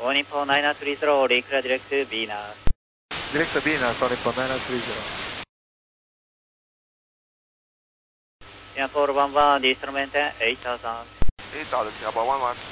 All Nippon 9930, declare direct to Venus. Direct to Venus, All Nippon 9930. Singapore 11, District maintain 8000. 8000, Singapore 11.